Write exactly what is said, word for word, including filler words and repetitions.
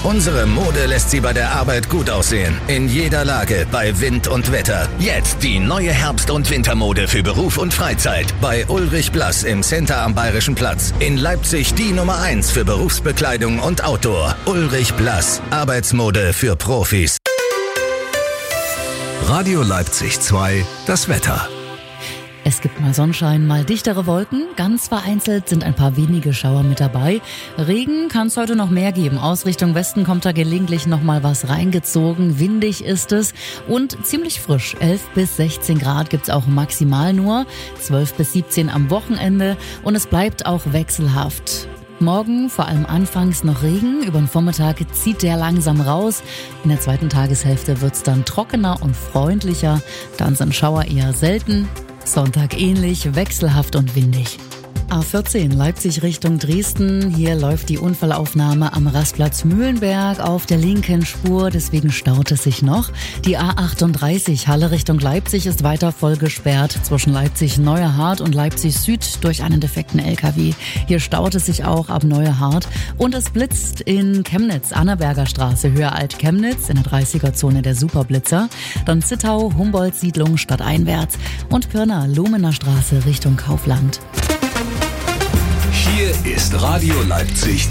Unsere Mode lässt Sie bei der Arbeit gut aussehen. In jeder Lage, bei Wind und Wetter. Jetzt die neue Herbst- und Wintermode für Beruf und Freizeit. Bei Ulrich Blass im Center am Bayerischen Platz. In Leipzig die Nummer eins für Berufsbekleidung und Outdoor. Ulrich Blass. Arbeitsmode für Profis. Radio Leipzig zwei, das Wetter. Es gibt mal Sonnenschein, mal dichtere Wolken. Ganz vereinzelt sind ein paar wenige Schauer mit dabei. Regen kann es heute noch mehr geben. Aus Richtung Westen kommt da gelegentlich noch mal was reingezogen. Windig ist es und ziemlich frisch. elf bis sechzehn Grad gibt's auch maximal nur. zwölf bis siebzehn am Wochenende. Und es bleibt auch wechselhaft. Morgen vor allem anfangs noch Regen. Über den Vormittag zieht der langsam raus. In der zweiten Tageshälfte wird's dann trockener und freundlicher. Dann sind Schauer eher selten. Sonntag ähnlich, wechselhaft und windig. A vierzehn Leipzig Richtung Dresden. Hier läuft die Unfallaufnahme am Rastplatz Mühlenberg auf der linken Spur, deswegen staut es sich noch. Die A achtunddreißig Halle Richtung Leipzig ist weiter voll gesperrt zwischen Leipzig-Neuerhardt und Leipzig-Süd durch einen defekten L K W. Hier staut es sich auch ab Neuerhardt und es blitzt in Chemnitz, Annaberger Straße, Höhe Alt-Chemnitz in der dreißiger-Zone der Superblitzer. Dann Zittau, Humboldt-Siedlung stadteinwärts und Pirna, Lohmener Straße Richtung Kaufland. Hier ist Radio Leipzig